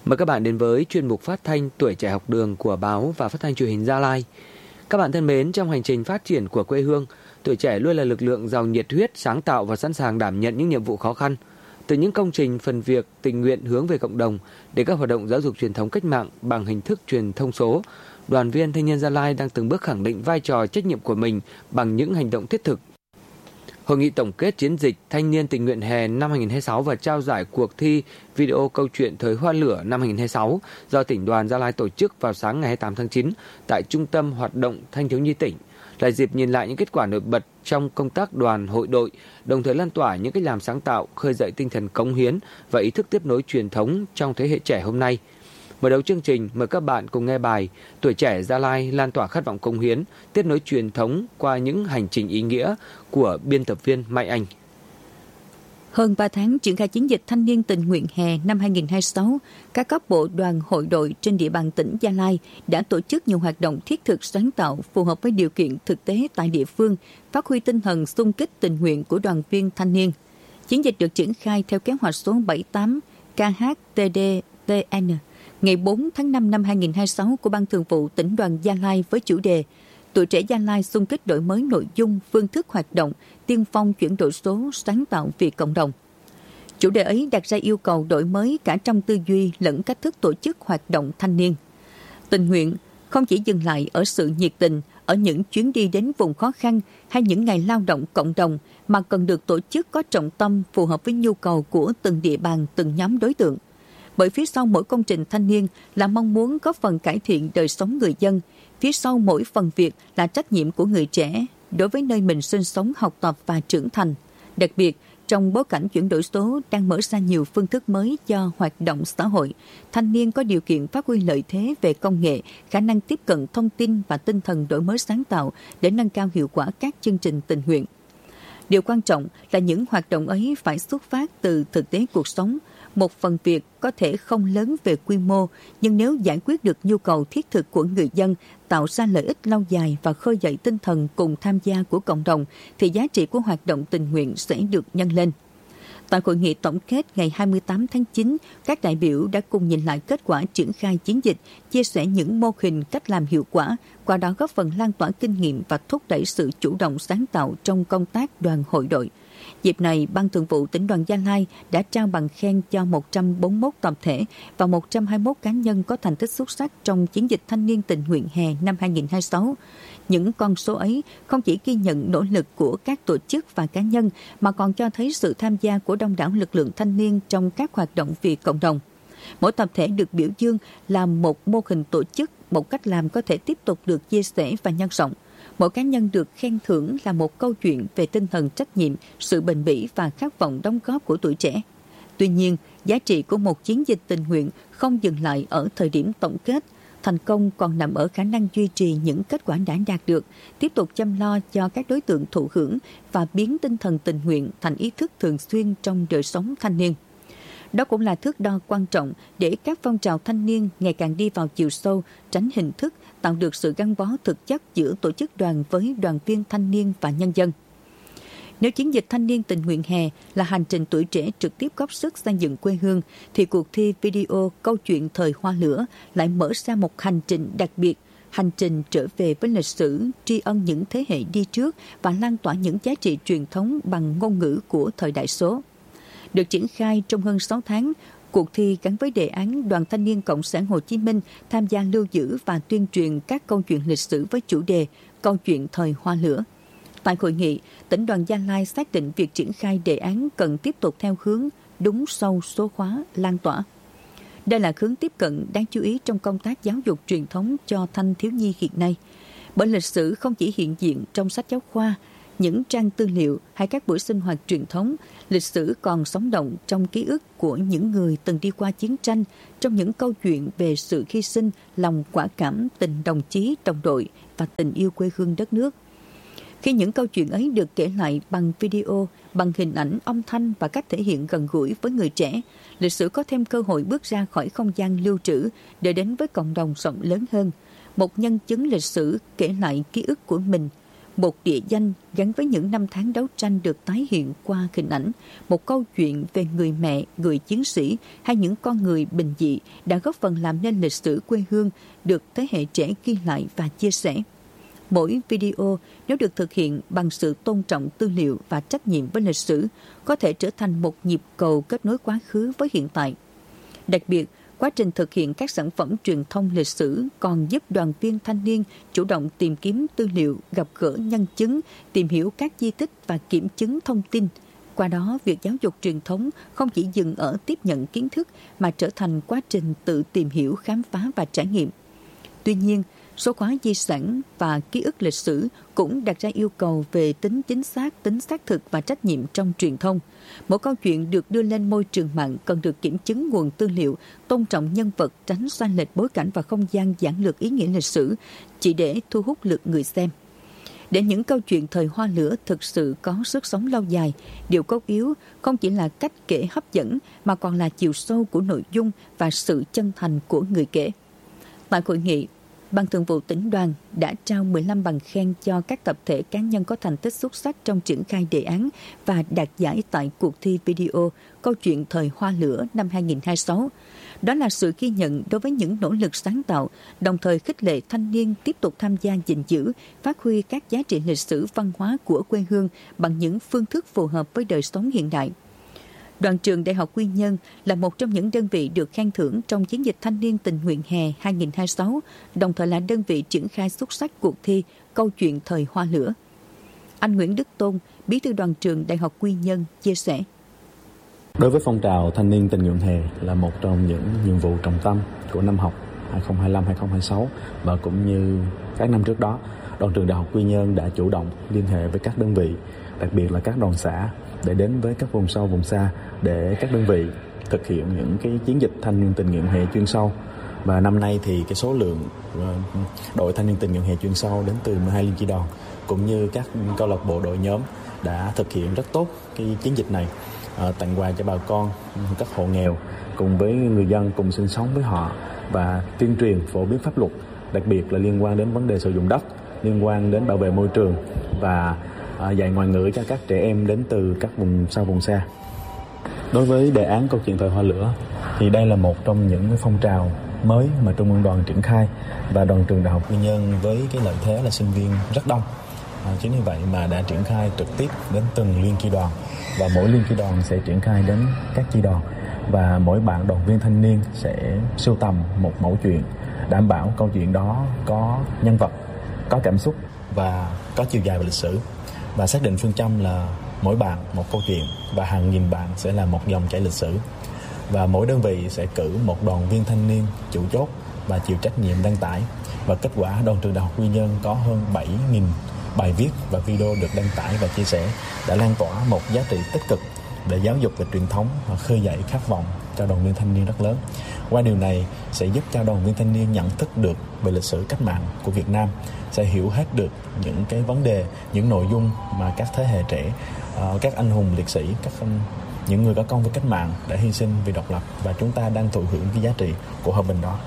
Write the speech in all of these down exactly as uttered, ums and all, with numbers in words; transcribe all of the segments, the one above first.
Mời các bạn đến với chuyên mục phát thanh Tuổi Trẻ Học Đường của báo và phát thanh truyền hình Gia Lai. Các bạn thân mến, trong hành trình phát triển của quê hương, tuổi trẻ luôn là lực lượng giàu nhiệt huyết, sáng tạo và sẵn sàng đảm nhận những nhiệm vụ khó khăn. Từ những công trình, phần việc, tình nguyện hướng về cộng đồng đến các hoạt động giáo dục truyền thống cách mạng bằng hình thức truyền thông số, đoàn viên thanh niên Gia Lai đang từng bước khẳng định vai trò trách nhiệm của mình bằng những hành động thiết thực. Hội nghị tổng kết chiến dịch Thanh niên tình nguyện hè năm hai không hai sáu và trao giải cuộc thi video câu chuyện Thời Hoa Lửa năm hai không hai sáu do tỉnh đoàn Gia Lai tổ chức vào sáng ngày hai mươi tám tháng chín tại Trung tâm Hoạt động Thanh thiếu nhi tỉnh là dịp nhìn lại những kết quả nổi bật trong công tác đoàn hội đội, đồng thời lan tỏa những cách làm sáng tạo, khơi dậy tinh thần cống hiến và ý thức tiếp nối truyền thống trong thế hệ trẻ hôm nay. Mở đầu chương trình, mời các bạn cùng nghe bài Tuổi trẻ Gia Lai lan tỏa khát vọng cống hiến, tiếp nối truyền thống qua những hành trình ý nghĩa của biên tập viên Mai Anh. Hơn ba tháng triển khai chiến dịch thanh niên tình nguyện hè năm hai không hai sáu, các cấp bộ đoàn hội đội trên địa bàn tỉnh Gia Lai đã tổ chức nhiều hoạt động thiết thực sáng tạo phù hợp với điều kiện thực tế tại địa phương, phát huy tinh thần xung kích tình nguyện của đoàn viên thanh niên. Chiến dịch được triển khai theo kế hoạch số bảy mươi tám K H T D T N ngày bốn tháng năm năm hai không hai sáu của Ban Thường vụ Tỉnh đoàn Gia Lai với chủ đề Tuổi trẻ Gia Lai xung kích đổi mới nội dung, phương thức hoạt động, tiên phong chuyển đổi số, sáng tạo vì cộng đồng. Chủ đề ấy đặt ra yêu cầu đổi mới cả trong tư duy lẫn cách thức tổ chức hoạt động thanh niên. Tình nguyện không chỉ dừng lại ở sự nhiệt tình, ở những chuyến đi đến vùng khó khăn hay những ngày lao động cộng đồng, mà cần được tổ chức có trọng tâm phù hợp với nhu cầu của từng địa bàn, từng nhóm đối tượng. Bởi phía sau mỗi công trình thanh niên là mong muốn góp phần cải thiện đời sống người dân, phía sau mỗi phần việc là trách nhiệm của người trẻ đối với nơi mình sinh sống, học tập và trưởng thành. Đặc biệt, trong bối cảnh chuyển đổi số đang mở ra nhiều phương thức mới cho hoạt động xã hội, thanh niên có điều kiện phát huy lợi thế về công nghệ, khả năng tiếp cận thông tin và tinh thần đổi mới sáng tạo để nâng cao hiệu quả các chương trình tình nguyện. Điều quan trọng là những hoạt động ấy phải xuất phát từ thực tế cuộc sống. Một phần việc có thể không lớn về quy mô, nhưng nếu giải quyết được nhu cầu thiết thực của người dân, tạo ra lợi ích lâu dài và khơi dậy tinh thần cùng tham gia của cộng đồng, thì giá trị của hoạt động tình nguyện sẽ được nhân lên. Tại hội nghị tổng kết ngày hai mươi tám tháng chín, các đại biểu đã cùng nhìn lại kết quả triển khai chiến dịch, chia sẻ những mô hình cách làm hiệu quả, qua đó góp phần lan tỏa kinh nghiệm và thúc đẩy sự chủ động sáng tạo trong công tác đoàn hội đội. Dịp này, Ban Thường vụ Tỉnh đoàn Gia Lai đã trao bằng khen cho một trăm bốn mươi mốt tập thể và một trăm hai mươi mốt cá nhân có thành tích xuất sắc trong chiến dịch thanh niên tình nguyện hè năm hai không hai sáu. Những con số ấy không chỉ ghi nhận nỗ lực của các tổ chức và cá nhân mà còn cho thấy sự tham gia của đông đảo lực lượng thanh niên trong các hoạt động vì cộng đồng. Mỗi tập thể được biểu dương là một mô hình tổ chức, một cách làm có thể tiếp tục được chia sẻ và nhân rộng. Mỗi cá nhân được khen thưởng là một câu chuyện về tinh thần trách nhiệm, sự bền bỉ và khát vọng đóng góp của tuổi trẻ. Tuy nhiên, giá trị của một chiến dịch tình nguyện không dừng lại ở thời điểm tổng kết. Thành công còn nằm ở khả năng duy trì những kết quả đã đạt được, tiếp tục chăm lo cho các đối tượng thụ hưởng và biến tinh thần tình nguyện thành ý thức thường xuyên trong đời sống thanh niên. Đó cũng là thước đo quan trọng để các phong trào thanh niên ngày càng đi vào chiều sâu, tránh hình thức, tạo được sự gắn bó thực chất giữa tổ chức đoàn với đoàn viên thanh niên và nhân dân. Nếu chiến dịch thanh niên tình nguyện hè là hành trình tuổi trẻ trực tiếp góp sức xây dựng quê hương, thì cuộc thi video câu chuyện Thời Hoa Lửa lại mở ra một hành trình đặc biệt, hành trình trở về với lịch sử, tri ân những thế hệ đi trước và lan tỏa những giá trị truyền thống bằng ngôn ngữ của thời đại số. Được triển khai trong hơn sáu tháng, cuộc thi gắn với đề án Đoàn Thanh niên Cộng sản Hồ Chí Minh tham gia lưu giữ và tuyên truyền các câu chuyện lịch sử với chủ đề Câu chuyện Thời Hoa Lửa. Tại hội nghị, Tỉnh đoàn Gia Lai xác định việc triển khai đề án cần tiếp tục theo hướng đúng sâu số hóa, lan tỏa. Đây là hướng tiếp cận đáng chú ý trong công tác giáo dục truyền thống cho thanh thiếu nhi hiện nay. Bởi lịch sử không chỉ hiện diện trong sách giáo khoa, những trang tư liệu hay các buổi sinh hoạt truyền thống, lịch sử còn sống động trong ký ức của những người từng đi qua chiến tranh, trong những câu chuyện về sự hy sinh, lòng quả cảm, tình đồng chí, đồng đội và tình yêu quê hương đất nước. Khi những câu chuyện ấy được kể lại bằng video, bằng hình ảnh, âm thanh và cách thể hiện gần gũi với người trẻ, lịch sử có thêm cơ hội bước ra khỏi không gian lưu trữ để đến với cộng đồng rộng lớn hơn. Một nhân chứng lịch sử kể lại ký ức của mình, một địa danh gắn với những năm tháng đấu tranh được tái hiện qua hình ảnh, một câu chuyện về người mẹ, người chiến sĩ hay những con người bình dị đã góp phần làm nên lịch sử quê hương được thế hệ trẻ ghi lại và chia sẻ. Mỗi video nếu được thực hiện bằng sự tôn trọng tư liệu và trách nhiệm với lịch sử có thể trở thành một nhịp cầu kết nối quá khứ với hiện tại. Đặc biệt, quá trình thực hiện các sản phẩm truyền thông lịch sử còn giúp đoàn viên thanh niên chủ động tìm kiếm tư liệu, gặp gỡ nhân chứng, tìm hiểu các di tích và kiểm chứng thông tin. Qua đó, việc giáo dục truyền thống không chỉ dừng ở tiếp nhận kiến thức mà trở thành quá trình tự tìm hiểu, khám phá và trải nghiệm. Tuy nhiên, số hóa di sản và ký ức lịch sử cũng đặt ra yêu cầu về tính chính xác, tính xác thực và trách nhiệm trong truyền thông. Mỗi câu chuyện được đưa lên môi trường mạng cần được kiểm chứng nguồn tư liệu, tôn trọng nhân vật, tránh sai lệch bối cảnh và không gian giản lược ý nghĩa lịch sử, chỉ để thu hút lượt người xem. Để những câu chuyện thời Hoa Lửa thực sự có sức sống lâu dài, điều cốt yếu không chỉ là cách kể hấp dẫn mà còn là chiều sâu của nội dung và sự chân thành của người kể. Tại hội nghị, Ban Thường vụ Tỉnh đoàn đã trao mười lăm bằng khen cho các tập thể cá nhân có thành tích xuất sắc trong triển khai đề án và đạt giải tại cuộc thi video Câu chuyện thời Hoa Lửa năm hai nghìn không trăm hai mươi sáu. Đó là sự ghi nhận đối với những nỗ lực sáng tạo, đồng thời khích lệ thanh niên tiếp tục tham gia gìn giữ, phát huy các giá trị lịch sử văn hóa của quê hương bằng những phương thức phù hợp với đời sống hiện đại. Đoàn trường Đại học Quy Nhơn là một trong những đơn vị được khen thưởng trong chiến dịch thanh niên tình nguyện hè hai nghìn không trăm hai mươi sáu, đồng thời là đơn vị triển khai xuất sắc cuộc thi Câu chuyện thời Hoa Lửa. Anh Nguyễn Đức Tôn, Bí thư Đoàn trường Đại học Quy Nhơn chia sẻ. Đối với phong trào thanh niên tình nguyện hè là một trong những nhiệm vụ trọng tâm của năm học hai nghìn không trăm hai mươi lăm hai nghìn không trăm hai mươi sáu và cũng như các năm trước đó, Đoàn trường Đại học Quy Nhơn đã chủ động liên hệ với các đơn vị, đặc biệt là các đoàn xã để đến với các vùng sâu vùng xa để các đơn vị thực hiện những cái chiến dịch thanh niên tình nguyện hè chuyên sâu. Và năm nay thì cái số lượng đội thanh niên tình nguyện hè chuyên sâu đến từ mười hai liên chi đoàn cũng như các câu lạc bộ đội nhóm đã thực hiện rất tốt cái chiến dịch này, à, tặng quà cho bà con các hộ nghèo cùng với người dân cùng sinh sống với họ và tuyên truyền phổ biến pháp luật, đặc biệt là liên quan đến vấn đề sử dụng đất, liên quan đến bảo vệ môi trường và à, dạy ngoại ngữ cho các trẻ em đến từ các vùng sâu vùng xa. Đối với đề án Câu chuyện thời Hoa Lửa thì đây là một trong những phong trào mới mà Trung ương đoàn triển khai và Đoàn trường Đại học Quy Nhơn với cái lợi thế là sinh viên rất đông. À, chính vì vậy mà đã triển khai trực tiếp đến từng liên chi đoàn và mỗi liên chi đoàn sẽ triển khai đến các chi đoàn và mỗi bạn đoàn viên thanh niên sẽ sưu tầm một mẫu chuyện, đảm bảo câu chuyện đó có nhân vật, có cảm xúc và có chiều dài về lịch sử, và xác định phương châm là mỗi bạn một câu chuyện và hàng nghìn bạn sẽ là một dòng chảy lịch sử. Và mỗi đơn vị sẽ cử một đoàn viên thanh niên chủ chốt và chịu trách nhiệm đăng tải. Và kết quả Đoàn trường Đại học Quy Nhơn có hơn bảy nghìn bài viết và video được đăng tải và chia sẻ, đã lan tỏa một giá trị tích cực để giáo dục về truyền thống và khơi dậy khát vọng cho đoàn viên thanh niên rất lớn. Qua điều này sẽ giúp cho đoàn viên thanh niên nhận thức được về lịch sử cách mạng của Việt Nam, sẽ hiểu hết được những cái vấn đề, những nội dung mà các thế hệ trẻ, các anh hùng liệt sĩ, các những người có công với cách mạng đã hy sinh vì độc lập và chúng ta đang thụ hưởng cái giá trị của hòa bình đó.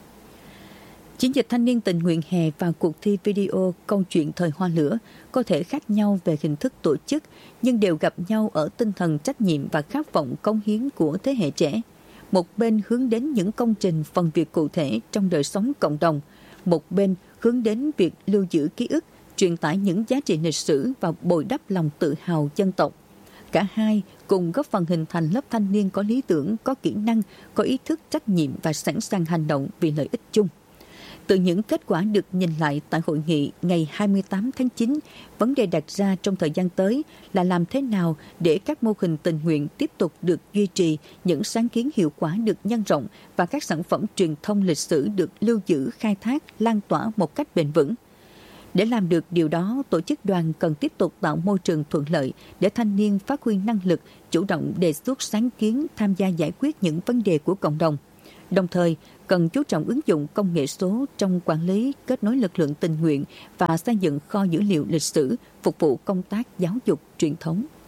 Chiến dịch thanh niên tình nguyện hè và cuộc thi video Câu chuyện thời Hoa Lửa có thể khác nhau về hình thức tổ chức, nhưng đều gặp nhau ở tinh thần trách nhiệm và khát vọng cống hiến của thế hệ trẻ. Một bên hướng đến những công trình phần việc cụ thể trong đời sống cộng đồng, một bên hướng đến việc lưu giữ ký ức, truyền tải những giá trị lịch sử và bồi đắp lòng tự hào dân tộc. Cả hai cùng góp phần hình thành lớp thanh niên có lý tưởng, có kỹ năng, có ý thức trách nhiệm và sẵn sàng hành động vì lợi ích chung. Từ những kết quả được nhìn lại tại hội nghị ngày hai mươi tám tháng chín, vấn đề đặt ra trong thời gian tới là làm thế nào để các mô hình tình nguyện tiếp tục được duy trì, những sáng kiến hiệu quả được nhân rộng và các sản phẩm truyền thông lịch sử được lưu giữ, khai thác, lan tỏa một cách bền vững. Để làm được điều đó, tổ chức đoàn cần tiếp tục tạo môi trường thuận lợi để thanh niên phát huy năng lực, chủ động đề xuất sáng kiến, tham gia giải quyết những vấn đề của cộng đồng. Đồng thời, cần chú trọng ứng dụng công nghệ số trong quản lý, kết nối lực lượng tình nguyện và xây dựng kho dữ liệu lịch sử phục vụ công tác giáo dục truyền thống.